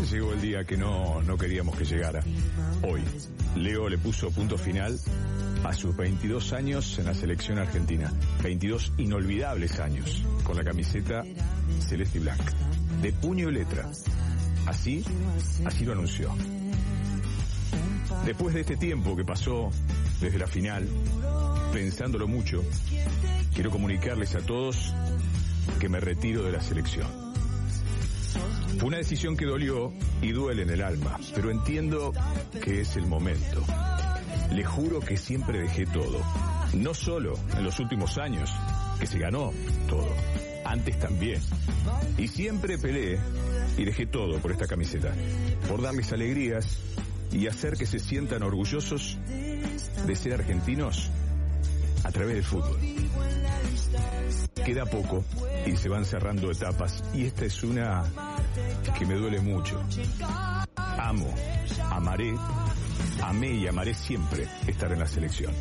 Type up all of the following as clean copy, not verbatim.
Llegó el día que no queríamos que llegara. Hoy, Leo le puso punto final a sus 22 años en la selección argentina. 22 inolvidables años con la camiseta celeste y blanca, de puño y letra. Así lo anunció. Después de este tiempo que pasó desde la final, pensándolo mucho, quiero comunicarles a todos que me retiro de la selección. Fue una decisión que dolió y duele en el alma, pero entiendo que es el momento. Le juro que siempre dejé todo. No solo en los últimos años, que se ganó todo, antes también. Y siempre peleé y dejé todo por esta camiseta, por darles alegrías y hacer que se sientan orgullosos de ser argentinos a través del fútbol. Queda poco y se van cerrando etapas, y esta es una que me duele mucho. Amo, amaré, amé y amaré siempre estar en la selección.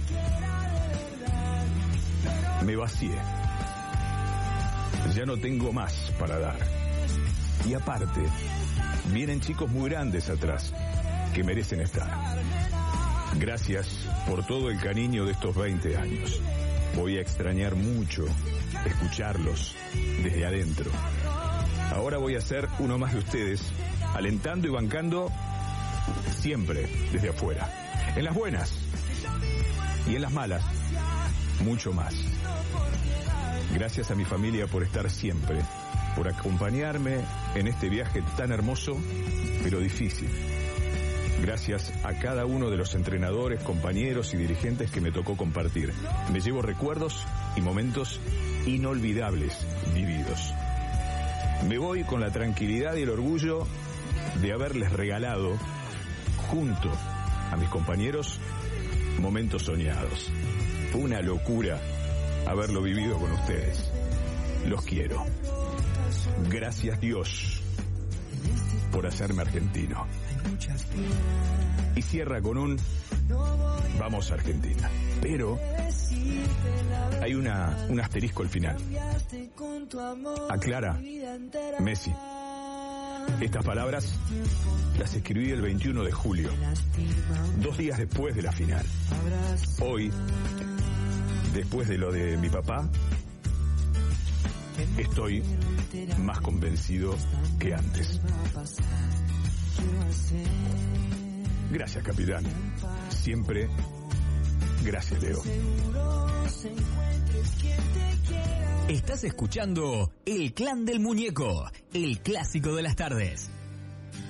Me vacié. Ya no tengo más para dar. Y aparte, vienen chicos muy grandes atrás que merecen estar. Gracias por todo el cariño de estos 20 años. Voy a extrañar mucho escucharlos desde adentro. Ahora voy a ser uno más de ustedes, alentando y bancando siempre desde afuera. En las buenas y en las malas, mucho más. Gracias a mi familia por estar siempre, por acompañarme en este viaje tan hermoso, pero difícil. Gracias a cada uno de los entrenadores, compañeros y dirigentes que me tocó compartir. Me llevo recuerdos y momentos inolvidables vividos. Me voy con la tranquilidad y el orgullo de haberles regalado, junto a mis compañeros, momentos soñados. Fue una locura haberlo vivido con ustedes. Los quiero. Gracias Dios por hacerme argentino. Y cierra con un vamos Argentina. Pero hay un asterisco al final. Aclara Messi. Estas palabras las escribí el 21 de julio, 2 días después de la final. Hoy, después de lo de mi papá, estoy más convencido que antes. Gracias, capitán. Siempre, gracias, Leo. Estás escuchando El Clan del Muñeco, el clásico de las tardes.